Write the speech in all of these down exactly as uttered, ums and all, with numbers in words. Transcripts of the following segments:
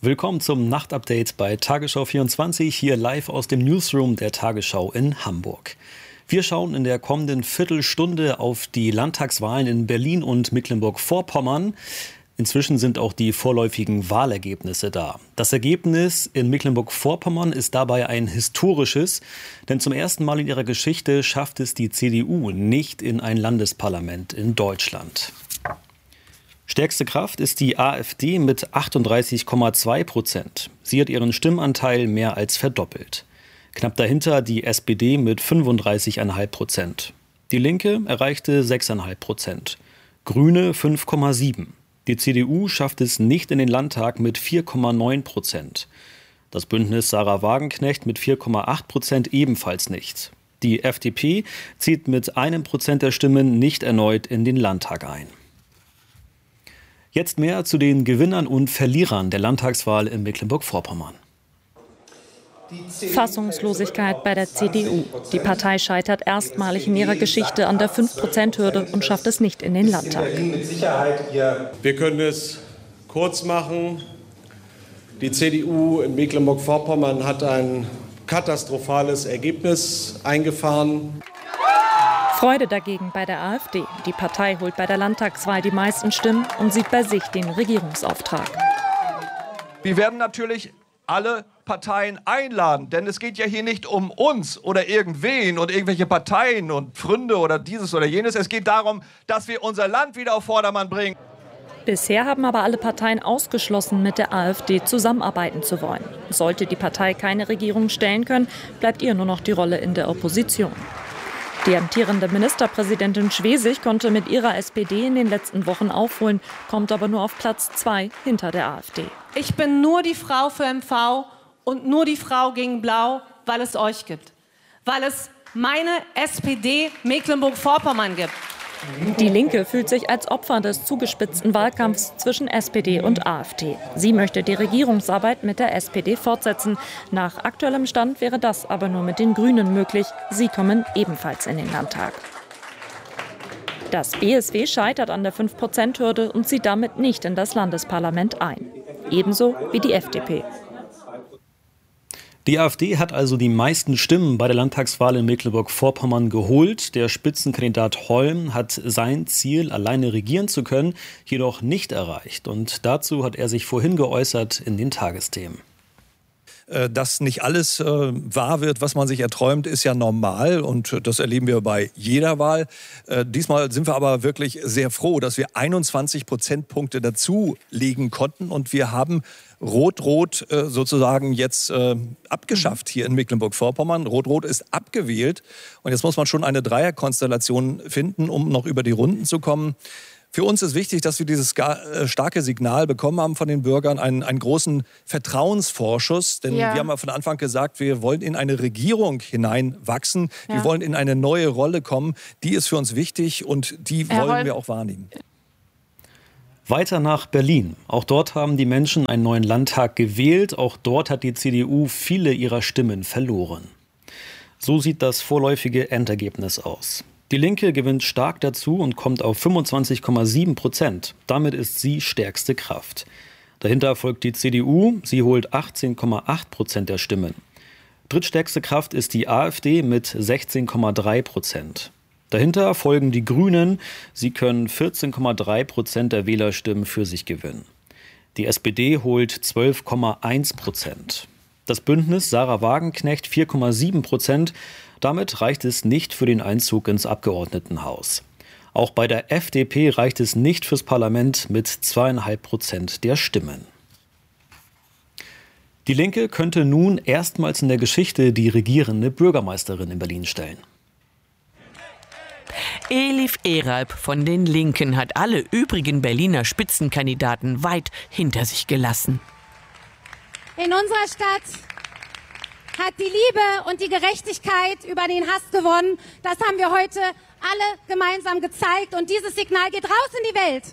Willkommen zum Nachtupdate bei Tagesschau vierundzwanzig, hier live aus dem Newsroom der Tagesschau in Hamburg. Wir schauen in der kommenden Viertelstunde auf die Landtagswahlen in Berlin und Mecklenburg-Vorpommern. Inzwischen sind auch die vorläufigen Wahlergebnisse da. Das Ergebnis in Mecklenburg-Vorpommern ist dabei ein historisches, denn zum ersten Mal in ihrer Geschichte schafft es die C D U nicht in ein Landesparlament in Deutschland. Stärkste Kraft ist die AfD mit achtunddreißig Komma zwei Prozent. Sie hat ihren Stimmanteil mehr als verdoppelt. Knapp dahinter die S P D mit fünfunddreißig Komma fünf Prozent. Die Linke erreichte sechs Komma fünf Prozent. Grüne fünf Komma sieben. Die C D U schafft es nicht in den Landtag mit vier Komma neun Prozent. Das Bündnis Sarah Wagenknecht mit vier Komma acht Prozent ebenfalls nicht. Die F D P zieht mit einem Prozent der Stimmen nicht erneut in den Landtag ein. Jetzt mehr zu den Gewinnern und Verlierern der Landtagswahl in Mecklenburg-Vorpommern. Fassungslosigkeit bei der C D U. Die Partei scheitert erstmalig in ihrer Geschichte an der fünf Prozent Hürde und schafft es nicht in den Landtag. Wir können es kurz machen. Die C D U in Mecklenburg-Vorpommern hat ein katastrophales Ergebnis eingefahren. Freude dagegen bei der AfD. Die Partei holt bei der Landtagswahl die meisten Stimmen und sieht bei sich den Regierungsauftrag. Wir werden natürlich alle Parteien einladen, denn es geht ja hier nicht um uns oder irgendwen und irgendwelche Parteien und Freunde oder dieses oder jenes. Es geht darum, dass wir unser Land wieder auf Vordermann bringen. Bisher haben aber alle Parteien ausgeschlossen, mit der AfD zusammenarbeiten zu wollen. Sollte die Partei keine Regierung stellen können, bleibt ihr nur noch die Rolle in der Opposition. Die amtierende Ministerpräsidentin Schwesig konnte mit ihrer S P D in den letzten Wochen aufholen, kommt aber nur auf Platz zwei hinter der AfD. Ich bin nur die Frau für M V und nur die Frau gegen Blau, weil es euch gibt. Weil es meine S P D Mecklenburg-Vorpommern gibt. Die Linke fühlt sich als Opfer des zugespitzten Wahlkampfs zwischen S P D und AfD. Sie möchte die Regierungsarbeit mit der S P D fortsetzen. Nach aktuellem Stand wäre das aber nur mit den Grünen möglich. Sie kommen ebenfalls in den Landtag. Das B S W scheitert an der fünf Prozent Hürde und zieht damit nicht in das Landesparlament ein. Ebenso wie die F D P. Die AfD hat also die meisten Stimmen bei der Landtagswahl in Mecklenburg-Vorpommern geholt. Der Spitzenkandidat Holm hat sein Ziel, alleine regieren zu können, jedoch nicht erreicht. Und dazu hat er sich vorhin geäußert in den Tagesthemen. Dass nicht alles äh, wahr wird, was man sich erträumt, ist ja normal und das erleben wir bei jeder Wahl. Äh, diesmal sind wir aber wirklich sehr froh, dass wir einundzwanzig Prozentpunkte dazulegen konnten und wir haben Rot-Rot äh, sozusagen jetzt äh, abgeschafft hier in Mecklenburg-Vorpommern. Rot-Rot ist abgewählt und jetzt muss man schon eine Dreierkonstellation finden, um noch über die Runden zu kommen. Für uns ist wichtig, dass wir dieses starke Signal bekommen haben von den Bürgern, einen, einen großen Vertrauensvorschuss. Denn ja. wir haben ja von Anfang gesagt, wir wollen in eine Regierung hineinwachsen. Ja. Wir wollen in eine neue Rolle kommen. Die ist für uns wichtig und die Herr wollen Holm. wir auch wahrnehmen. Weiter nach Berlin. Auch dort haben die Menschen einen neuen Landtag gewählt. Auch dort hat die C D U viele ihrer Stimmen verloren. So sieht das vorläufige Endergebnis aus. Die Linke gewinnt stark dazu und kommt auf fünfundzwanzig Komma sieben Prozent. Damit ist sie stärkste Kraft. Dahinter folgt die C D U. Sie holt achtzehn Komma acht Prozent der Stimmen. Drittstärkste Kraft ist die AfD mit sechzehn Komma drei Prozent. Dahinter folgen die Grünen. Sie können vierzehn Komma drei Prozent der Wählerstimmen für sich gewinnen. Die S P D holt zwölf Komma eins Prozent. Das Bündnis Sarah Wagenknecht vier Komma sieben Prozent. Damit reicht es nicht für den Einzug ins Abgeordnetenhaus. Auch bei der F D P reicht es nicht fürs Parlament mit zwei Komma fünf Prozent der Stimmen. Die Linke könnte nun erstmals in der Geschichte die regierende Bürgermeisterin in Berlin stellen. Elif Eralp von den Linken hat alle übrigen Berliner Spitzenkandidaten weit hinter sich gelassen. In unserer Stadt hat die Liebe und die Gerechtigkeit über den Hass gewonnen. Das haben wir heute alle gemeinsam gezeigt. Und dieses Signal geht raus in die Welt.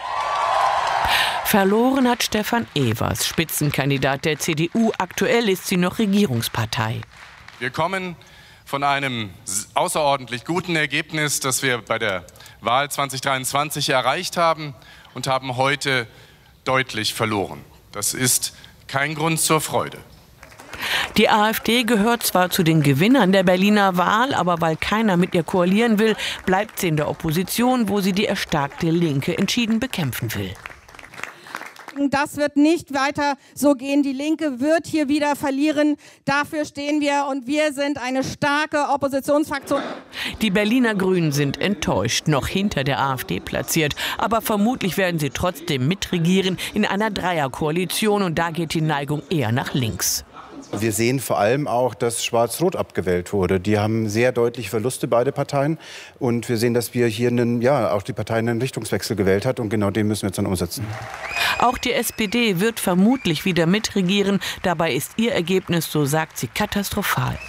Verloren hat Stefan Evers, Spitzenkandidat der C D U. Aktuell ist sie noch Regierungspartei. Wir kommen von einem außerordentlich guten Ergebnis, das wir bei der Wahl zwanzig dreiundzwanzig erreicht haben, und haben heute deutlich verloren. Das ist kein Grund zur Freude. Die AfD gehört zwar zu den Gewinnern der Berliner Wahl, aber weil keiner mit ihr koalieren will, bleibt sie in der Opposition, wo sie die erstarkte Linke entschieden bekämpfen will. Das wird nicht weiter so gehen. Die Linke wird hier wieder verlieren. Dafür stehen wir und wir sind eine starke Oppositionsfraktion. Die Berliner Grünen sind enttäuscht, noch hinter der AfD platziert. Aber vermutlich werden sie trotzdem mitregieren in einer Dreierkoalition und da geht die Neigung eher nach links. Wir sehen vor allem auch, dass Schwarz-Rot abgewählt wurde. Die haben sehr deutliche Verluste, beide Parteien. Und wir sehen, dass wir hier einen, ja, auch die Partei einen Richtungswechsel gewählt hat. Und genau den müssen wir jetzt dann umsetzen. Auch die S P D wird vermutlich wieder mitregieren. Dabei ist ihr Ergebnis, so sagt sie, katastrophal.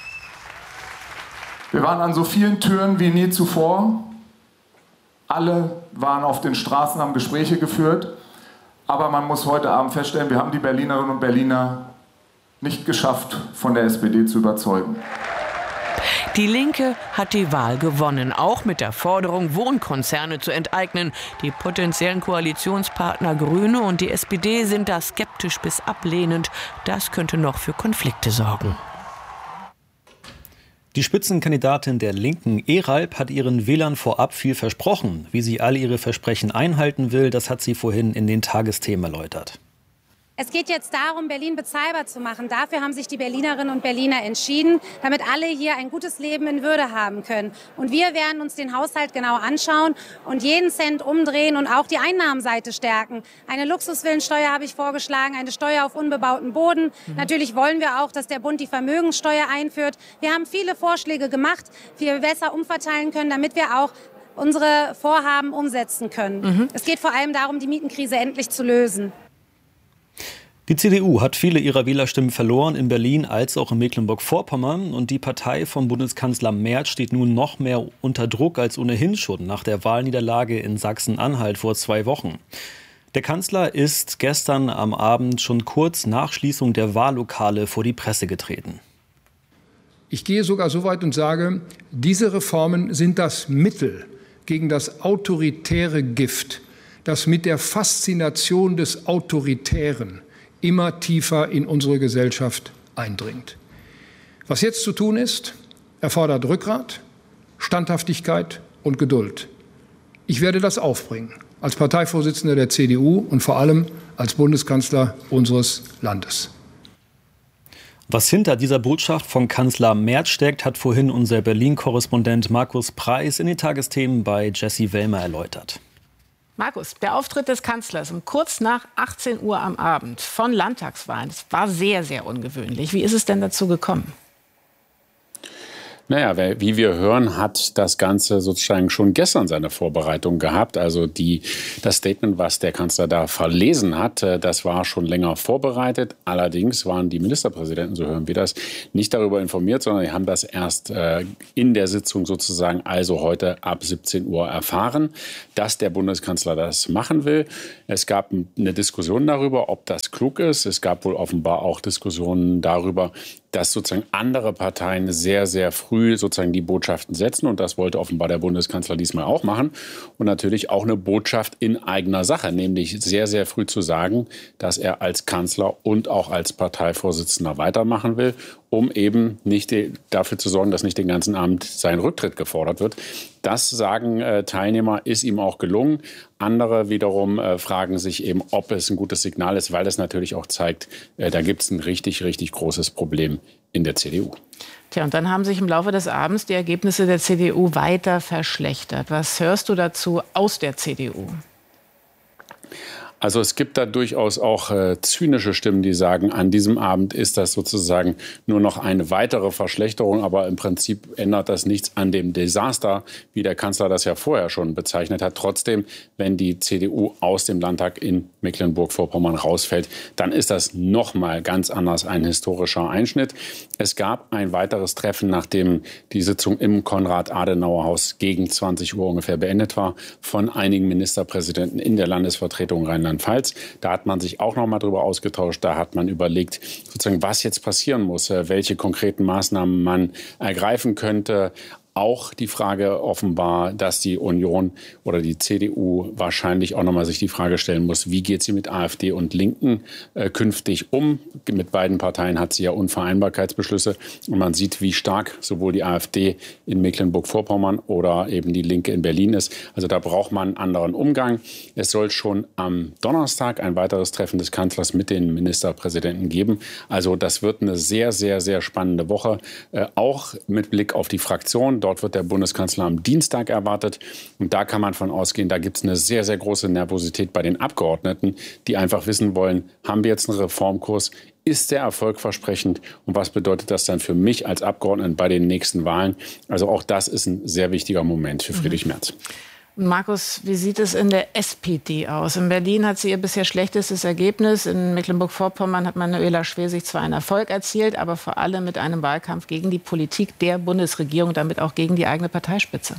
Wir waren an so vielen Türen wie nie zuvor. Alle waren auf den Straßen, haben Gespräche geführt. Aber man muss heute Abend feststellen, wir haben die Berlinerinnen und Berliner nicht geschafft, von der S P D zu überzeugen. Die Linke hat die Wahl gewonnen, auch mit der Forderung, Wohnkonzerne zu enteignen. Die potenziellen Koalitionspartner Grüne und die S P D sind da skeptisch bis ablehnend. Das könnte noch für Konflikte sorgen. Die Spitzenkandidatin der Linken, Eralp, hat ihren Wählern vorab viel versprochen. Wie sie all ihre Versprechen einhalten will, das hat sie vorhin in den Tagesthemen erläutert. Es geht jetzt darum, Berlin bezahlbar zu machen. Dafür haben sich die Berlinerinnen und Berliner entschieden, damit alle hier ein gutes Leben in Würde haben können. Und wir werden uns den Haushalt genau anschauen und jeden Cent umdrehen und auch die Einnahmenseite stärken. Eine Luxusvillensteuer habe ich vorgeschlagen, eine Steuer auf unbebauten Boden. Mhm. Natürlich wollen wir auch, dass der Bund die Vermögenssteuer einführt. Wir haben viele Vorschläge gemacht, wie wir besser umverteilen können, damit wir auch unsere Vorhaben umsetzen können. Mhm. Es geht vor allem darum, die Mietenkrise endlich zu lösen. Die C D U hat viele ihrer Wählerstimmen verloren, in Berlin als auch in Mecklenburg-Vorpommern. Und die Partei von Bundeskanzler Merz steht nun noch mehr unter Druck als ohnehin schon nach der Wahlniederlage in Sachsen-Anhalt vor zwei Wochen. Der Kanzler ist gestern am Abend schon kurz nach Schließung der Wahllokale vor die Presse getreten. Ich gehe sogar so weit und sage, diese Reformen sind das Mittel gegen das autoritäre Gift, das mit der Faszination des Autoritären immer tiefer in unsere Gesellschaft eindringt. Was jetzt zu tun ist, erfordert Rückgrat, Standhaftigkeit und Geduld. Ich werde das aufbringen, als Parteivorsitzender der C D U und vor allem als Bundeskanzler unseres Landes. Was hinter dieser Botschaft von Kanzler Merz steckt, hat vorhin unser Berlin-Korrespondent Markus Preis in den Tagesthemen bei Jessie Wellmer erläutert. Markus, der Auftritt des Kanzlers um kurz nach achtzehn Uhr am Abend von Landtagswahlen, das war sehr, sehr ungewöhnlich. Wie ist es denn dazu gekommen? Naja, wie wir hören, hat das Ganze sozusagen schon gestern seine Vorbereitung gehabt. Also die, das Statement, was der Kanzler da verlesen hat, das war schon länger vorbereitet. Allerdings waren die Ministerpräsidenten, so hören wir das, nicht darüber informiert, sondern die haben das erst äh, in der Sitzung sozusagen, also heute ab siebzehn Uhr erfahren, dass der Bundeskanzler das machen will. Es gab eine Diskussion darüber, ob das klug ist. Es gab wohl offenbar auch Diskussionen darüber, dass sozusagen andere Parteien sehr, sehr früh sozusagen die Botschaften setzen. Und das wollte offenbar der Bundeskanzler diesmal auch machen. Und natürlich auch eine Botschaft in eigener Sache, nämlich sehr, sehr früh zu sagen, dass er als Kanzler und auch als Parteivorsitzender weitermachen will, um eben nicht die, dafür zu sorgen, dass nicht den ganzen Abend sein Rücktritt gefordert wird. Das, sagen äh, Teilnehmer, ist ihm auch gelungen. Andere wiederum äh, fragen sich eben, ob es ein gutes Signal ist, weil es natürlich auch zeigt, äh, da gibt es ein richtig, richtig großes Problem in der C D U. Tja, und dann haben sich im Laufe des Abends die Ergebnisse der C D U weiter verschlechtert. Was hörst du dazu aus der C D U? Also es gibt da durchaus auch äh, zynische Stimmen, die sagen, an diesem Abend ist das sozusagen nur noch eine weitere Verschlechterung. Aber im Prinzip ändert das nichts an dem Desaster, wie der Kanzler das ja vorher schon bezeichnet hat. Trotzdem, wenn die C D U aus dem Landtag in Mecklenburg-Vorpommern rausfällt, dann ist das noch mal ganz anders ein historischer Einschnitt. Es gab ein weiteres Treffen, nachdem die Sitzung im Konrad-Adenauer-Haus gegen zwanzig Uhr ungefähr beendet war, von einigen Ministerpräsidenten in der Landesvertretung Rheinland-Pfalz. Da hat man sich auch noch mal drüber ausgetauscht. Da hat man überlegt, sozusagen, was jetzt passieren muss, welche konkreten Maßnahmen man ergreifen könnte. auch die Frage offenbar, dass die Union oder die C D U wahrscheinlich auch nochmal sich die Frage stellen muss, wie geht sie mit AfD und Linken äh, künftig um? Mit beiden Parteien hat sie ja Unvereinbarkeitsbeschlüsse und man sieht, wie stark sowohl die AfD in Mecklenburg-Vorpommern oder eben die Linke in Berlin ist. Also da braucht man einen anderen Umgang. Es soll schon am Donnerstag ein weiteres Treffen des Kanzlers mit den Ministerpräsidenten geben. Also das wird eine sehr, sehr, sehr spannende Woche, äh, auch mit Blick auf die Fraktion. Dort wird der Bundeskanzler am Dienstag erwartet. Und da kann man von ausgehen, da gibt es eine sehr, sehr große Nervosität bei den Abgeordneten, die einfach wissen wollen, haben wir jetzt einen Reformkurs? Ist der erfolgversprechend? Und was bedeutet das dann für mich als Abgeordneten bei den nächsten Wahlen? Also auch das ist ein sehr wichtiger Moment für Friedrich Merz. Markus, wie sieht es in der S P D aus? In Berlin hat sie ihr bisher schlechtestes Ergebnis. In Mecklenburg-Vorpommern hat Manuela Schwesig zwar einen Erfolg erzielt, aber vor allem mit einem Wahlkampf gegen die Politik der Bundesregierung, damit auch gegen die eigene Parteispitze.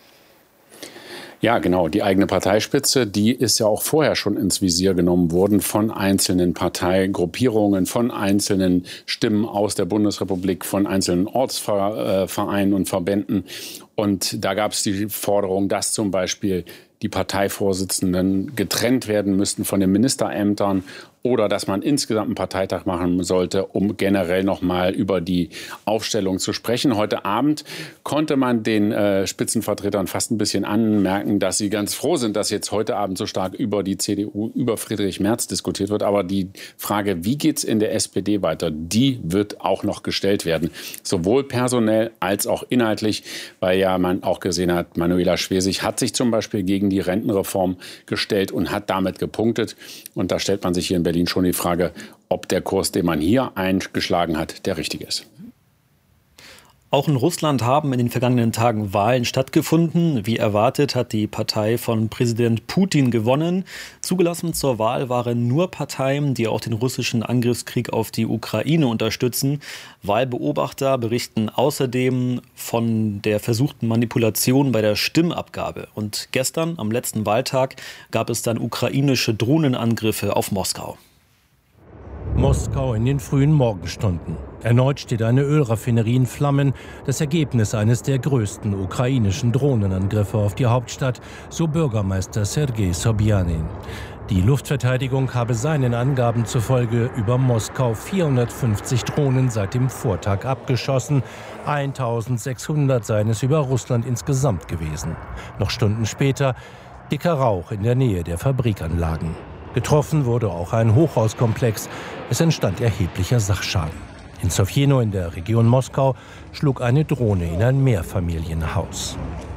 Ja, genau. Die eigene Parteispitze, die ist ja auch vorher schon ins Visier genommen worden von einzelnen Parteigruppierungen, von einzelnen Stimmen aus der Bundesrepublik, von einzelnen Ortsvereinen und Verbänden. Und da gab es die Forderung, dass zum Beispiel die Parteivorsitzenden getrennt werden müssten von den Ministerämtern oder dass man insgesamt einen Parteitag machen sollte, um generell noch mal über die Aufstellung zu sprechen. Heute Abend konnte man den äh, Spitzenvertretern fast ein bisschen anmerken, dass sie ganz froh sind, dass jetzt heute Abend so stark über die C D U, über Friedrich Merz diskutiert wird. Aber die Frage, wie geht's in der S P D weiter, die wird auch noch gestellt werden. Sowohl personell als auch inhaltlich, weil ja man auch gesehen hat, Manuela Schwesig hat sich zum Beispiel gegen die Rentenreform gestellt und hat damit gepunktet. Und da stellt man sich hier in Berlin schon die Frage, ob der Kurs, den man hier eingeschlagen hat, der richtige ist. Auch in Russland haben in den vergangenen Tagen Wahlen stattgefunden. Wie erwartet hat die Partei von Präsident Putin gewonnen. Zugelassen zur Wahl waren nur Parteien, die auch den russischen Angriffskrieg auf die Ukraine unterstützen. Wahlbeobachter berichten außerdem von der versuchten Manipulation bei der Stimmabgabe. Und gestern, am letzten Wahltag, gab es dann ukrainische Drohnenangriffe auf Moskau. Moskau in den frühen Morgenstunden. Erneut steht eine Ölraffinerie in Flammen, das Ergebnis eines der größten ukrainischen Drohnenangriffe auf die Hauptstadt, so Bürgermeister Sergei Sobjanin. Die Luftverteidigung habe seinen Angaben zufolge über Moskau vierhundertfünfzig Drohnen seit dem Vortag abgeschossen. eintausendsechshundert seien es über Russland insgesamt gewesen. Noch Stunden später dicker Rauch in der Nähe der Fabrikanlagen. Getroffen wurde auch ein Hochhauskomplex. Es entstand erheblicher Sachschaden. In Sowjeno in der Region Moskau schlug eine Drohne in ein Mehrfamilienhaus.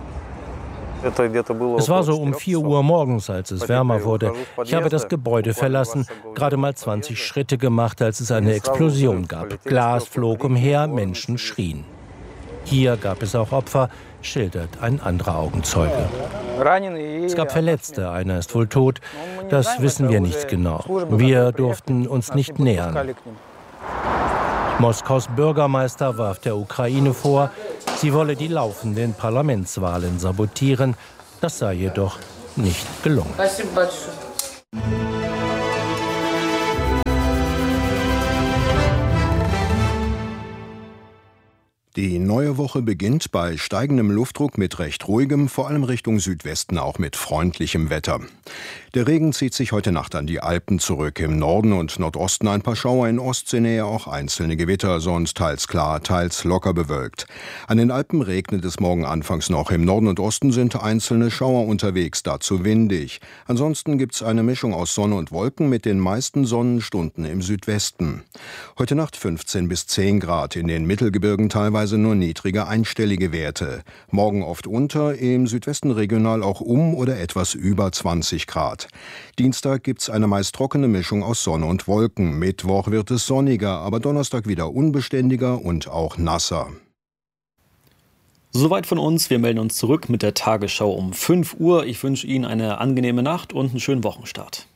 Es war so um vier Uhr morgens, als es wärmer wurde. Ich habe das Gebäude verlassen, gerade mal zwanzig Schritte gemacht, als es eine Explosion gab. Glas flog umher, Menschen schrien. Hier gab es auch Opfer, schildert ein anderer Augenzeuge. Es gab Verletzte, einer ist wohl tot. Das wissen wir nicht genau. Wir durften uns nicht nähern. Moskaus Bürgermeister warf der Ukraine vor, sie wolle die laufenden Parlamentswahlen sabotieren. Das sei jedoch nicht gelungen. Die neue Woche beginnt bei steigendem Luftdruck mit recht ruhigem, vor allem Richtung Südwesten auch mit freundlichem Wetter. Der Regen zieht sich heute Nacht an die Alpen zurück. Im Norden und Nordosten ein paar Schauer, in Ostseenähe auch einzelne Gewitter, sonst teils klar, teils locker bewölkt. An den Alpen regnet es morgen anfangs noch. Im Norden und Osten sind einzelne Schauer unterwegs, dazu windig. Ansonsten gibt's eine Mischung aus Sonne und Wolken mit den meisten Sonnenstunden im Südwesten. Heute Nacht fünfzehn bis zehn Grad, in den Mittelgebirgen teilweise nur niedrige einstellige Werte. Morgen oft unter, im Südwesten regional auch um oder etwas über zwanzig Grad. Dienstag gibt's eine meist trockene Mischung aus Sonne und Wolken. Mittwoch wird es sonniger, aber Donnerstag wieder unbeständiger und auch nasser. Soweit von uns. Wir melden uns zurück mit der Tagesschau um fünf Uhr. Ich wünsche Ihnen eine angenehme Nacht und einen schönen Wochenstart.